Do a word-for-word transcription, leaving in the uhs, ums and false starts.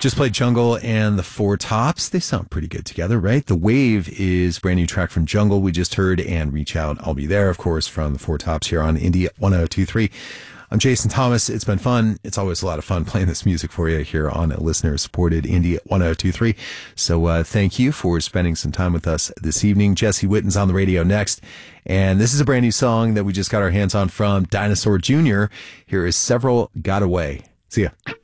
Just played Jungle and the Four Tops. They sound pretty good together, right? The Wave is a brand new track from Jungle we just heard, and Reach Out, I'll Be There, of course, from the Four Tops here on Indie one oh two point three. I'm Jason Thomas. It's been fun. It's always a lot of fun playing this music for you here on a listener-supported Indie one oh two point three. So uh, thank you for spending some time with us this evening. Jesse Witten's on the radio next. And this is a brand new song that we just got our hands on from Dinosaur Junior Here is Several Got Away. See ya.